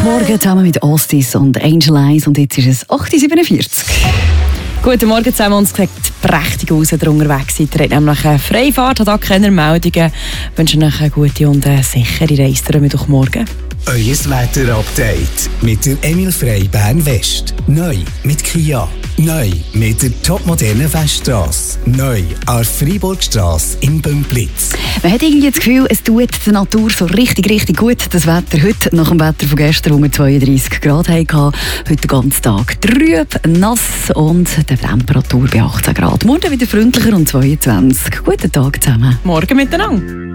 Morgen zusammen mit Ostis und Angel Eyes und jetzt ist es 8.47 Uhr. Guten Morgen zusammen, uns sieht prächtig aus, wenn ihr unterwegs seid. Ihr habt nämlich eine Freifahrt, hat auch keine Meldungen. Ich wünsche euch eine gute und sichere Reise durch Mittwochmorgen. Euer Wetter-Update mit der Emil Frey Bern West. Neu mit Kia. Neu mit der topmodernen Weststrasse. Neu an der Freiburgstrasse in Bümplitz. Man hat irgendwie das Gefühl, es tut der Natur so richtig gut. Das Wetter heute, nach dem Wetter von gestern, wo wir 32 Grad hatten, heute den ganzen Tag trüb, nass und die Temperatur bei 18 Grad. Morgen wieder freundlicher und 22. Guten Tag zusammen. Morgen miteinander.